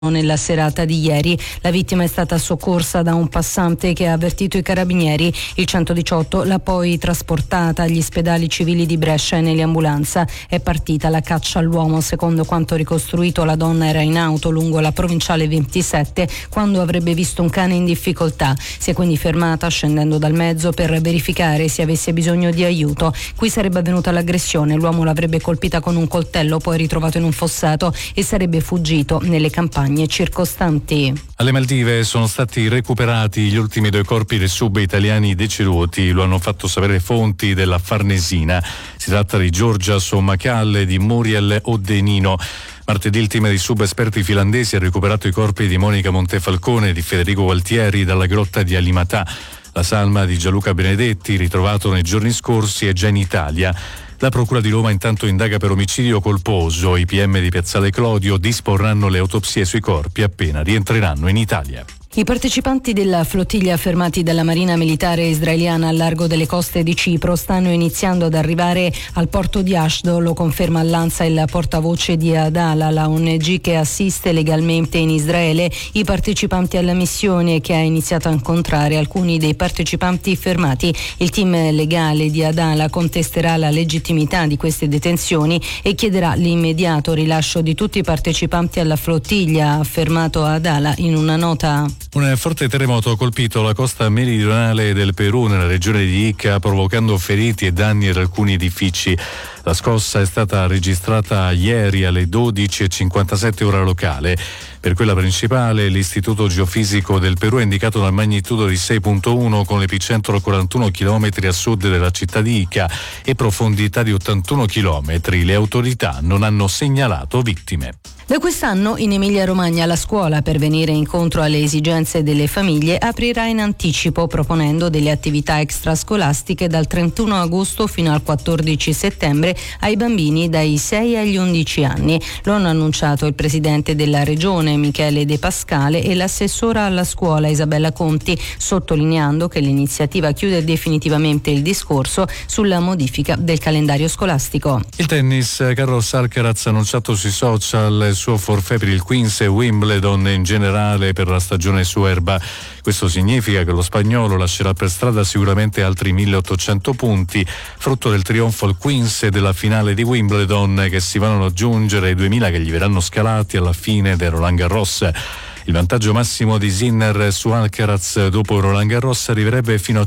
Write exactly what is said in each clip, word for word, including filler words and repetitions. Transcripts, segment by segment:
nella serata di ieri. La vittima è stata soccorsa da un passante che ha avvertito i carabinieri. Il centodiciotto l'ha poi trasportata agli ospedali civili di Brescia e nell'ambulanza. È partita la caccia all'uomo. Secondo quanto ricostruito, la donna era in auto lungo la provinciale ventisette quando avrebbe visto un cane in difficoltà. Si è quindi fermata scendendo dal mezzo per verificare se avesse bisogno di aiuto. Qui sarebbe avvenuta l'aggressione. L'uomo l'avrebbe colpita con un coltello, poi ritrovato in un fossato, e sarebbe fuggito nelle campagne circostanti. Alle Maldive sono stati recuperati gli ultimi due corpi dei sub italiani deceduti, lo hanno fatto sapere fonti della Farnesina. Si tratta di Giorgia Sommacalle e di Muriel Odenino. Martedì il team di sub-esperti finlandesi ha recuperato i corpi di Monica Montefalcone e di Federico Gualtieri dalla grotta di Alimatà. La salma di Gianluca Benedetti, ritrovato nei giorni scorsi, è già in Italia. La Procura di Roma intanto indaga per omicidio colposo. I P M di Piazzale Clodio disporranno le autopsie sui corpi appena rientreranno in Italia. I partecipanti della flottiglia fermati dalla Marina Militare israeliana al largo delle coste di Cipro stanno iniziando ad arrivare al porto di Ashdod, lo conferma all'Ansa il portavoce di Adala, la O N G che assiste legalmente in Israele i partecipanti alla missione e che ha iniziato a incontrare alcuni dei partecipanti fermati. Il team legale di Adala contesterà la legittimità di queste detenzioni e chiederà l'immediato rilascio di tutti i partecipanti alla flottiglia, ha affermato Adala in una nota. Un forte terremoto ha colpito la costa meridionale del Perù, nella regione di Ica, provocando feriti e danni ad alcuni edifici. La scossa è stata registrata ieri alle dodici e cinquantasette ora locale. Per quella principale, l'Istituto Geofisico del Perù ha indicato una magnitudo di sei virgola uno con l'epicentro a quarantuno chilometri a sud della città di Ica e profondità di ottantuno chilometri. Le autorità non hanno segnalato vittime. Da quest'anno in Emilia-Romagna la scuola, per venire incontro alle esigenze delle famiglie, aprirà in anticipo proponendo delle attività extrascolastiche dal trentuno agosto fino al quattordici settembre ai bambini dai sei agli undici anni. Lo hanno annunciato il presidente della regione Michele De Pascale e l'assessora alla scuola Isabella Conti, sottolineando che l'iniziativa chiude definitivamente il discorso sulla modifica del calendario scolastico. Il tennis, Carlos Alcaraz ha annunciato sui social il suo forfait per il Queens e Wimbledon in generale per la stagione su erba. Questo significa che lo spagnolo lascerà per strada sicuramente altri milleottocento punti, frutto del trionfo al Queens e della finale di Wimbledon, che si vanno ad aggiungere ai duemila che gli verranno scalati alla fine del Roland Garros. Il vantaggio massimo di Sinner su Alcaraz dopo Roland Garros arriverebbe fino a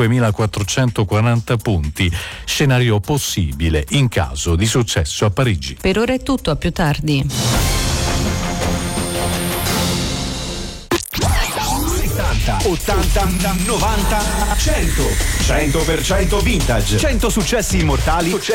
cinquemilaquattrocentoquaranta punti, scenario possibile in caso di successo a Parigi. Per ora è tutto, a più tardi. ottanta, novanta, cento cento per cento vintage, cento successi immortali,